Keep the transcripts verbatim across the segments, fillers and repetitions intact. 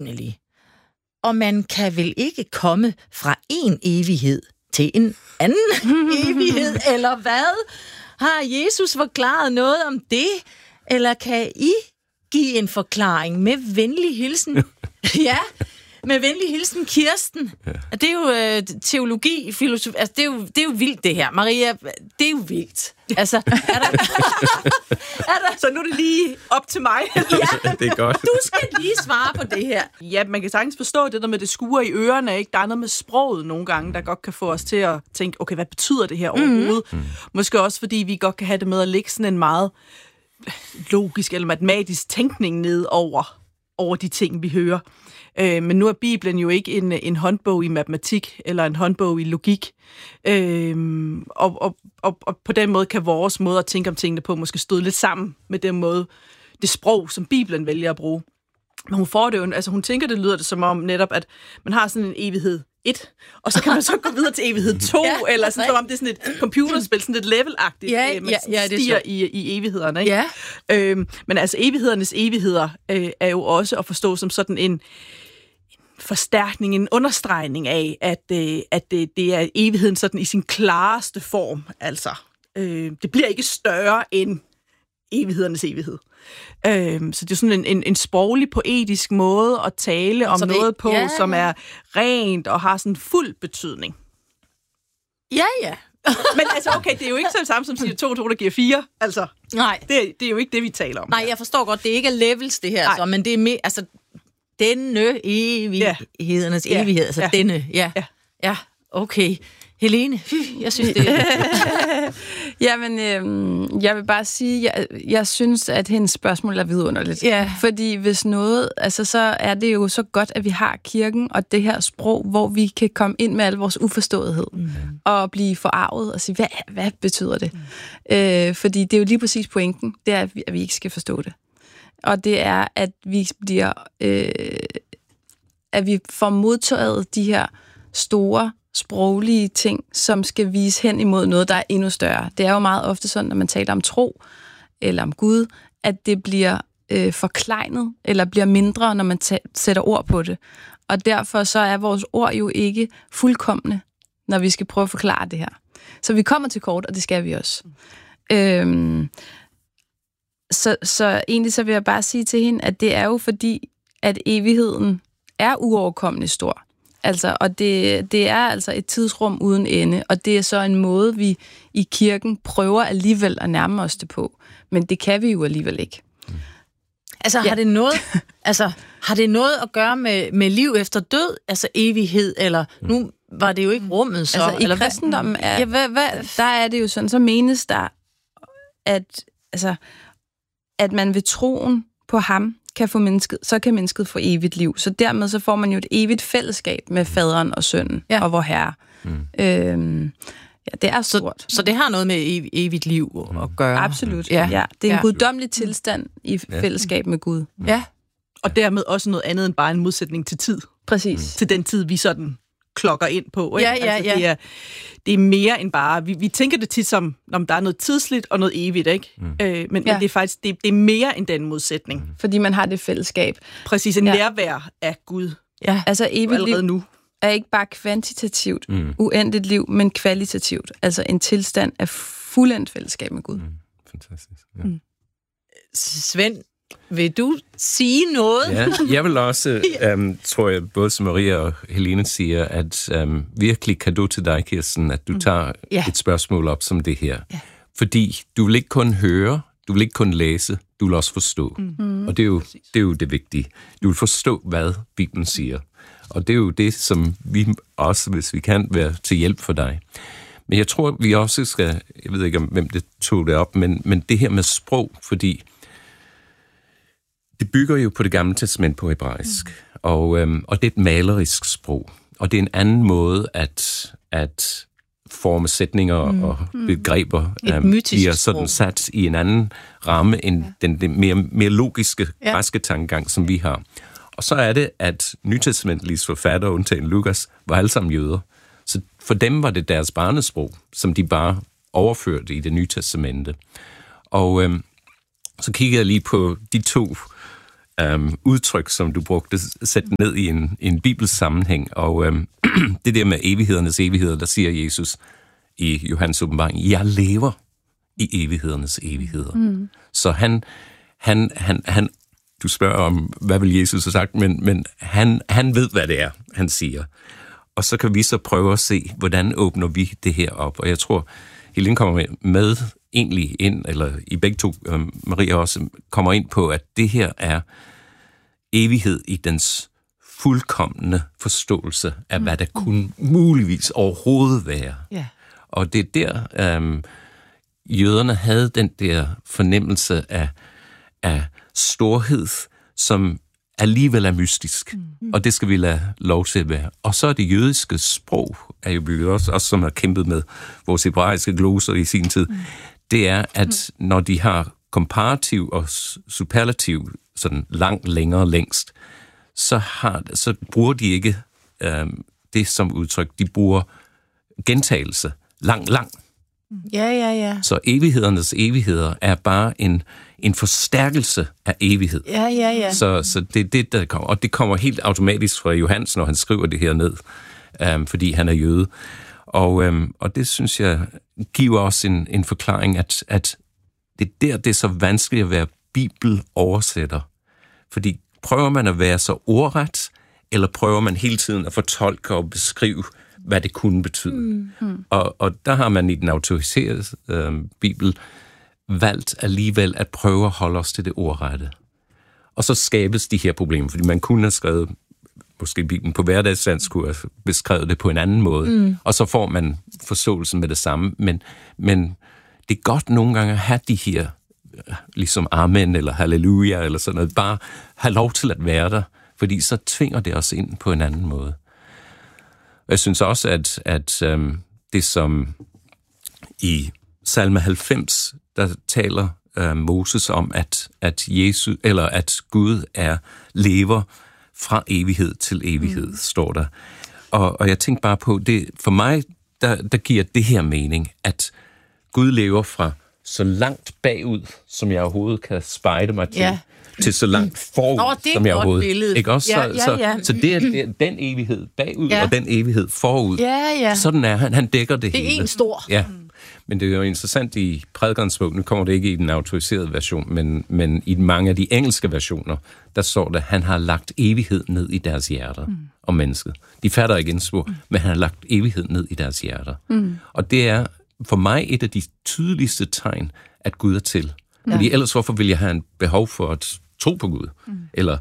uendelig. Og man kan vel ikke komme fra en evighed til en anden evighed, eller hvad? Har Jesus forklaret noget om det? Eller kan I give en forklaring med venlig hilsen? Ja, med venlig hilsen Kirsten. Ja. Det er jo øh, teologi, filosofi, altså det er, jo, det er jo vildt det her. Maria, det er jo vildt. Altså, er der, er der... Så nu er det lige op til mig. Ja, det er godt. Du skal lige svare på det her. Ja, man kan sagtens forstå det der med det skuer i ørerne, ikke? Der er noget med sproget nogle gange, der godt kan få os til at tænke, okay, hvad betyder det her overhovedet? Mm. Måske også, fordi vi godt kan have det med at lægge sådan en meget logisk eller matematisk tænkning ned over, over de ting, vi hører. Øh, men nu er Bibelen jo ikke en, en håndbog i matematik eller en håndbog i logik. Øh, og, og, og, og på den måde kan vores måde at tænke om tingene på måske støde lidt sammen med den måde, det sprog, som Bibelen vælger at bruge. Men hun får det jo, altså hun tænker, det lyder det som om netop, at man har sådan en evighed et, og så kan man så gå videre til evighed to, ja, eller sådan, som om det er sådan et computerspil, sådan et levelagtigt, ja, øh, man ja, ja, stiger i, i evighederne. Ikke? Ja. Øhm, men altså evighedernes evigheder øh, er jo også at forstå som sådan en forstærkning, en understregning af, at, øh, at det, det er evigheden sådan i sin klareste form. Altså, øh, det bliver ikke større end evighedernes evighed. Øhm, så det er sådan en, en, en sproglig, poetisk måde at tale om det, noget på, ja, som er rent og har sådan fuld betydning. Ja, ja. Men altså, okay, det er jo ikke så det samme som siger to og to, der giver fire. Altså, nej. Det, det er jo ikke det, vi taler om. Nej, jeg forstår godt, det er ikke levels, det her, så, men det er mere, altså, denne evighedernes ja. evighed, altså ja. denne, ja. ja. Ja, okay. Helene, jeg synes, det er... Jamen, øh, jeg vil bare sige, jeg, jeg synes, at hendes spørgsmål er vidunderligt. Ja. Fordi hvis noget, altså så er det jo så godt, at vi har kirken og det her sprog, hvor vi kan komme ind med al vores uforståethed mm. og blive forarvet og sige, hvad, hvad betyder det? Mm. Øh, fordi det er jo lige præcis pointen, det er, at vi, at vi ikke skal forstå det. Og det er, at vi bliver, øh, at vi får modtaget de her store sproglige ting, som skal vise hen imod noget, der er endnu større. Det er jo meget ofte sådan, når man taler om tro eller om Gud, at det bliver øh, forklejnet eller bliver mindre, når man t- sætter ord på det. Og derfor så er vores ord jo ikke fuldkomne, når vi skal prøve at forklare det her. Så vi kommer til kort, og det skal vi også. Mm. Øhm, så, så egentlig så vil jeg bare sige til hende, at det er jo fordi, at evigheden er uoverkommelig stor. Altså, og det, det er altså et tidsrum uden ende, og det er så en måde, vi i kirken prøver alligevel at nærme os det på. Men det kan vi jo alligevel ikke. Altså, ja. har det noget, altså, har det noget at gøre med, med liv efter død, altså evighed, eller nu var det jo ikke rummet så? Altså, i eller kristendommen er, ja, hvad, hvad, der er det jo sådan, så menes der, at, altså, at man ved troen på ham, kan få mennesket, så kan mennesket få evigt liv. Så dermed så får man jo et evigt fællesskab med faderen og sønnen ja. og vor herre. Mm. Øhm, ja, det er stort. Så, så det har noget med ev- evigt liv at gøre? Absolut. Ja. Ja. Det er en ja. guddommelig tilstand i fællesskab med Gud. Ja. Og dermed også noget andet end bare en modsætning til tid. Præcis. Mm. Til den tid, vi sådan klokker ind på. Ikke? Ja, ja, altså, ja. Det, er, det er mere end bare... Vi, vi tænker det tit som, om der er noget tidsligt og noget evigt, ikke? Mm. Øh, men, ja. men det er faktisk det, det er mere end den modsætning. Mm. Fordi man har det fællesskab. Præcis, en ja. nærvær af Gud. Ja. Altså evigt liv nu. er ikke bare kvantitativt, mm. uendeligt liv, men kvalitativt. Altså en tilstand af fuldendt fællesskab med Gud. Mm. Fantastisk. Ja. Mm. Svend, vil du sige noget? Ja, jeg vil også, um, tror jeg, både som Maria og Helene siger, at um, virkelig cadeau til dig, Kirsten, at du mm. tager yeah. et spørgsmål op som det her. Yeah. Fordi du vil ikke kun høre, du vil ikke kun læse, du vil også forstå. Mm. Og det er, jo, det er jo det vigtige. Du vil forstå, hvad Bibelen siger. Og det er jo det, som vi også, hvis vi kan, være til hjælp for dig. Men jeg tror, vi også skal, jeg ved ikke, om hvem det tog det op, men, men det her med sprog, fordi det bygger jo på det gamle testament på hebraisk, mm. og, øhm, og det er et malerisk sprog, og det er en anden måde at, at forme sætninger mm. og begreber, øhm, de er sådan sat i en anden ramme end ja. den, den mere, mere logiske ja. græske tankegang, som vi har. Og så er det, at nytestamentlige forfattere, undtagen Lukas, var alle sammen jøder. Så for dem var det deres barnesprog, som de bare overførte i det nye testamente. Og øhm, så kiggede jeg lige på de to um, udtryk, som du brugte, sæt ned i en, en bibelsk sammenhæng. Og um, det der med evighedernes evigheder, der siger Jesus i Johannes åbenbaring, jeg lever i evighedernes evigheder. Mm. Så han, han, han, han, du spørger om, hvad vil Jesus have sagt, men, men han, han ved, hvad det er, han siger. Og så kan vi så prøve at se, hvordan åbner vi det her op. Og jeg tror, Helene kommer med, med egentlig ind, eller i begge to, um, Maria også, kommer ind på, at det her er evighed i dens fuldkomne forståelse af, mm. hvad der kunne muligvis overhovedet være. Yeah. Og det er der, um, jøderne havde den der fornemmelse af, af storhed, som alligevel er mystisk, mm. og det skal vi lade lov til at være. Og så er det jødiske sprog, er jo bygget også, også som har kæmpet med vores hebraiske gloser i sin tid, mm. det er, at mm. når de har komparativ og superlativ, sådan langt, længere, længst, så, har, så bruger de ikke øh, det som udtryk, de bruger gentagelse, lang, lang. Ja, ja, ja. Så evighedernes evigheder er bare en, en forstærkelse af evighed. Ja, ja, ja. Så, så det er det, der kommer. Og det kommer helt automatisk fra Johannes, når han skriver det her ned, øhm, fordi han er jøde. Og, øhm, og det synes jeg giver også en, en forklaring, at, at det er der, det er så vanskeligt at være bibeloversætter. Fordi prøver man at være så ordret, eller prøver man hele tiden at fortolke og beskrive, hvad det kunne betyde. Mm-hmm. Og, og der har man i den autoriserede øh, bibel valgt alligevel at prøve at holde os til det ordrette. Og så skabes de her problemer, fordi man kunne have skrevet, måske Bibelen på hverdagsdansk, kunne have beskrevet det på en anden måde, mm. og så får man forståelsen med det samme. Men, men det er godt nogle gange at have de her, ligesom amen eller halleluja eller sådan noget, bare have lov til at være der, fordi så tvinger det os ind på en anden måde. Og jeg synes også, at, at øhm, det som i salme halvfems, der taler øh, Moses om, at, at, Jesus, eller at Gud er lever fra evighed til evighed, mm. står der. Og, og jeg tænkte bare på, det for mig, der, der giver det her mening, at Gud lever fra så langt bagud, som jeg overhovedet kan spejde mig til, ja. til så langt forud, Nå, som jeg overhovedet... Billede. Ikke også? Ja, ja, ja. Så, så det er, det er den evighed bagud, ja. og den evighed forud. Ja, ja. Sådan er han. Han dækker det, det hele. Det er en stor. Ja. Men det er jo interessant i prædikernes bog, nu kommer det ikke i den autoriserede version, men, men i mange af de engelske versioner, der står det, han har lagt evighed ned i deres hjerter mm. om mennesket. De fatter ikke en spor, mm. men han har lagt evighed ned i deres hjerter. Mm. Og det er for mig et af de tydeligste tegn, at Gud er til. Ja. Fordi ellers hvorfor vil jeg have en behov for at tro på Gud? Mm. Eller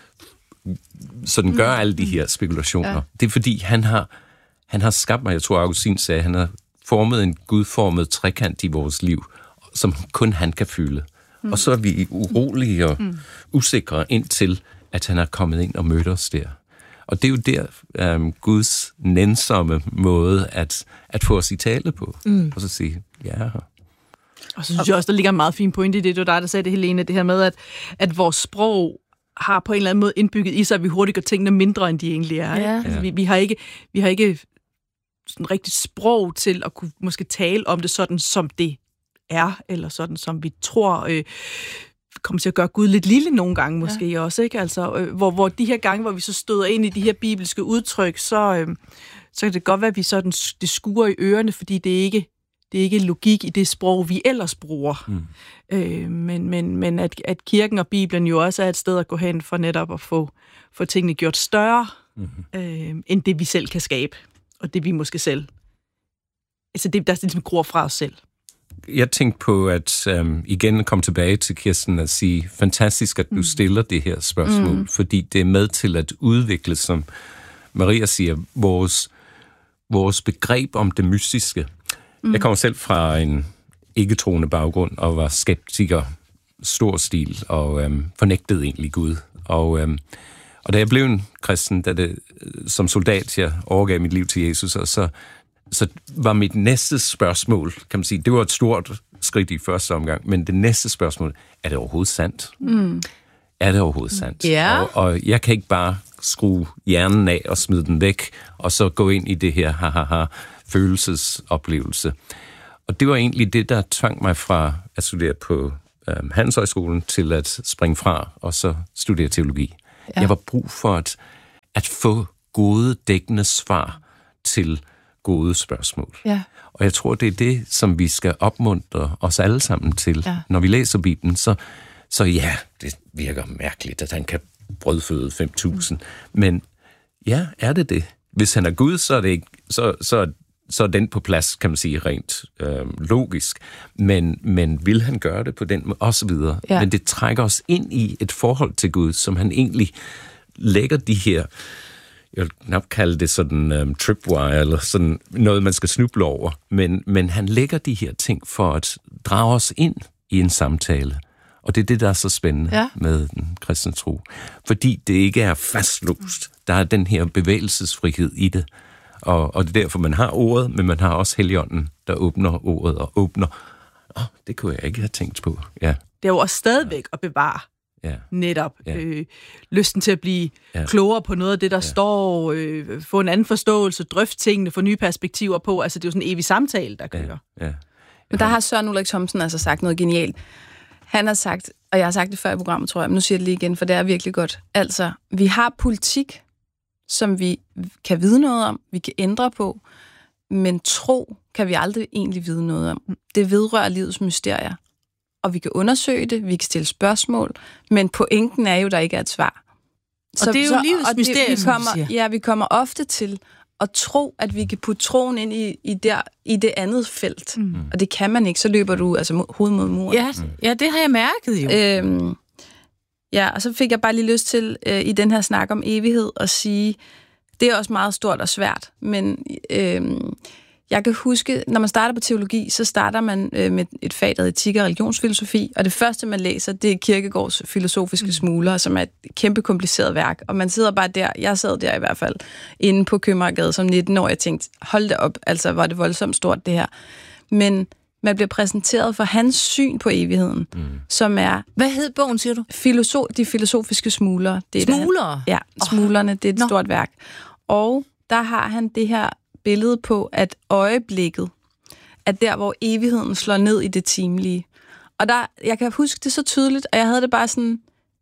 sådan gør alle de her spekulationer. Ja. Det er fordi, han har, han har skabt mig, jeg tror Augustin sagde, han har formet en gudformet trekant i vores liv, som kun han kan fylde. Mm. Og så er vi urolige og mm. usikre indtil, at han er kommet ind og mødt os der. Og det er jo der um, Guds nænsomme måde at, at få os i tale på. Mm. Og så sige, ja. Og så synes jeg også, der ligger en meget fin pointe i det. Det var dig, der sagde det, Helene, det her med, at, at vores sprog har på en eller anden måde indbygget i sig, at vi hurtigt gør tingene mindre, end de egentlig er. Ja. Altså, vi, vi har ikke, vi har ikke sådan rigtigt sprog til at kunne måske tale om det sådan, som det er, eller sådan, som vi tror øh, kommer til at gøre Gud lidt lille nogle gange måske ja. også, ikke? Altså, øh, hvor, hvor de her gange, hvor vi så støder ind i de her bibelske udtryk, så, øh, så kan det godt være, at vi sådan, det skuer i ørerne, fordi det er ikke det er ikke logik i det sprog, vi ellers bruger. Mm. Øh, men men, men at, at kirken og Bibelen jo også er et sted at gå hen for netop at få, få tingene gjort større, mm-hmm. øh, end det vi selv kan skabe, og det vi måske selv, altså det, der ligesom gror fra os selv. Jeg tænkte på at øhm, igen komme tilbage til Kirsten og sige, fantastisk, at du mm. stiller det her spørgsmål, mm. fordi det er med til at udvikle, som Maria siger, vores, vores begreb om det mystiske. Mm. Jeg kommer selv fra en ikke-troende baggrund og var skeptiker, stor stil, og øhm, fornægtede egentlig Gud. Og, øhm, og da jeg blev en kristen, da det, som soldat, jeg overgav mit liv til Jesus, og så, så var mit næste spørgsmål, kan man sige, det var et stort skridt i første omgang, men det næste spørgsmål, er det overhovedet sandt? Mm. Er det overhovedet sandt? Yeah. Og, og jeg kan ikke bare skrue hjernen af og smide den væk, og så gå ind i det her ha-ha-ha følelsesoplevelse. Og det var egentlig det, der tvang mig fra at studere på øh, Handelshøjskolen til at springe fra og så studere teologi. Ja. Jeg var brug for at, at få gode, dækkende svar til gode spørgsmål. Ja. Og jeg tror, det er det, som vi skal opmuntre os alle sammen til. Ja. Når vi læser Bibelen, så, så ja, det virker mærkeligt, at han kan brødføde fem tusind. Mm. Men ja, er det det? Hvis han er Gud, så er, det ikke, så, så, så er den på plads, kan man sige, rent øh, logisk. Men, men vil han gøre det på den måde? Og så videre. Ja. Men det trækker os ind i et forhold til Gud, som han egentlig lægger de her, jeg vil nok kalde det sådan um, tripwire, eller sådan noget, man skal snuble over. Men, men han lægger de her ting for at drage os ind i en samtale. Og det er det, der er så spændende ja. med den kristne tro. Fordi det ikke er fastlåst. Der er den her bevægelsesfrihed i det. Og, og det er derfor, man har ordet, men man har også Helligånden, der åbner ordet og åbner. Åh, det kunne jeg ikke have tænkt på. Ja. Det er jo også stadigvæk at bevare Ja. netop Ja. øh, lysten til at blive Ja. klogere på noget af det, der Ja. står, øh, få en anden forståelse, drøfte tingene, få nye perspektiver på. Altså, det er jo sådan en evig samtale, der kører. Ja. Ja. Men der har Søren Ulrik Thomsen altså sagt noget genialt. Han har sagt, og jeg har sagt det før i programmet, tror jeg, men nu siger jeg det lige igen, for det er virkelig godt. Altså, vi har politik, som vi kan vide noget om, vi kan ændre på, men tro kan vi aldrig egentlig vide noget om. Det vedrører livets mysterier. Og vi kan undersøge det, vi kan stille spørgsmål, men pointen er jo, der ikke er et svar. Og det er jo livets og det- mysterier, vi som du kommer, siger. Ja, vi kommer ofte til at tro, at vi kan putte troen ind i, i, der, i det andet felt. Mm. Og det kan man ikke, så løber du altså mod, hovedet mod muren. Ja, ja, det har jeg mærket jo. Øhm, ja, og så fik jeg bare lige lyst til øh, i den her snak om evighed at sige, det er også meget stort og svært, men øh, jeg kan huske, når man starter på teologi, så starter man øh, med et fag, der hedder etik og religionsfilosofi, og det første, man læser, det er Kierkegaards Filosofiske Smugler, som er et kæmpe kompliceret værk, og man sidder bare der, jeg sad der i hvert fald, inde på Købmagergade som nitten år, jeg tænkte, hold da op, altså var det voldsomt stort det her. Men man bliver præsenteret for hans syn på evigheden, mm. som er Hvad hed bogen, siger du? filoso- de filosofiske smuglere. Det er Smuglere? Det, ja, smuglerne, det er et Nå. stort værk. Og der har han det her billede på, at øjeblikket er der, hvor evigheden slår ned i det timelige. Og der, jeg kan huske det så tydeligt, og jeg havde det bare sådan,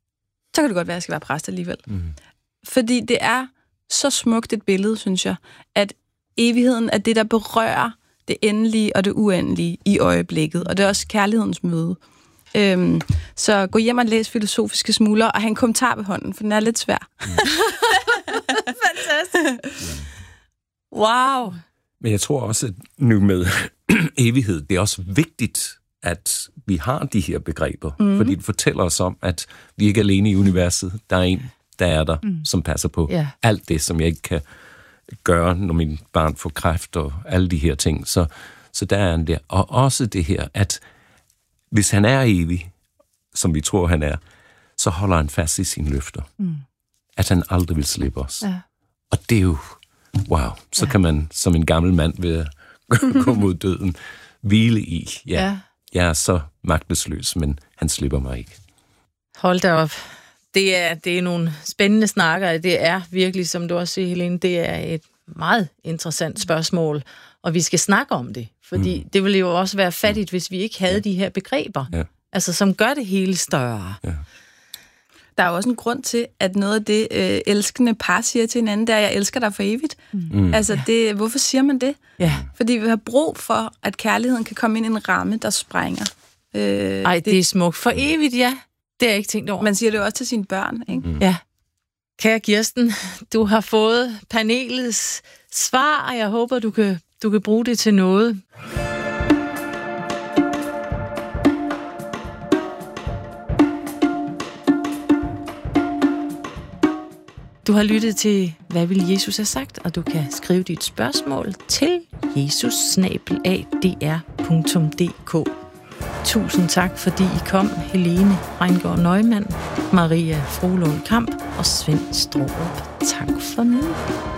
så kan det godt være, at jeg skal være præst alligevel. Mm. Fordi det er så smukt et billede, synes jeg, at evigheden er det, der berører det endelige og det uendelige i øjeblikket, og det er også kærlighedens møde. Øhm, så gå hjem og læs Filosofiske Smuglere, og have en kommentar ved hånden, for den er lidt svær. Mm. Fantastisk. Wow. Men jeg tror også, at nu med evighed, det er også vigtigt, at vi har de her begreber, mm. fordi det fortæller os om, at vi ikke er alene i universet. Der er en, der er der, mm. som passer på Ja. alt det, som jeg ikke kan gøre, når min barn får kræft og alle de her ting. Så, så der er han der. Og også det her, at hvis han er evig, som vi tror, han er, så holder han fast i sine løfter. Mm. At han aldrig vil slippe os. Ja. Og det er jo, wow, så ja. kan man som en gammel mand ved at gå mod døden, hvile i, ja, Ja. jeg er så magtesløs, men han slipper mig ikke. Hold da op. Det er, det er nogle spændende snakker. Det er virkelig, som du også siger, Helene, det er et meget interessant spørgsmål, og vi skal snakke om det, fordi mm. det ville jo også være fattigt, hvis vi ikke havde ja. de her begreber, Ja. altså som gør det hele større. Ja. Der er også en grund til, at noget af det øh, elskende par siger til hinanden, det er, jeg elsker dig for evigt. Mm. Altså, det, hvorfor siger man det? Ja. Fordi vi har brug for, at kærligheden kan komme ind i en ramme, der sprænger. Øh, Ej, det, det er smukt. For evigt, ja. Det har jeg ikke tænkt over. Man siger det jo også til sine børn, ikke? Mm. Ja. Kære Kirsten, du har fået panelets svar, og jeg håber, du kan, du kan bruge det til noget. Du har lyttet til, hvad vil Jesus have sagt, og du kan skrive dit spørgsmål til jesus snabel-a d r punktum d k. Tusind tak, fordi I kom, Helene Reingård Neumann, Maria Frohlund Kamp og Svend Straarup. Tak for nu.